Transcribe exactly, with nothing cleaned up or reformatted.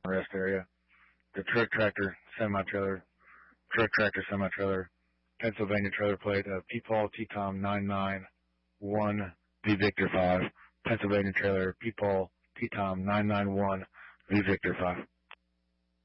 rest area. The truck tractor semi-trailer, truck tractor semi-trailer, Pennsylvania trailer plate of P Paul T Tom nine nine one V Victor five, Pennsylvania trailer P Paul T Tom nine nine one V Victor five.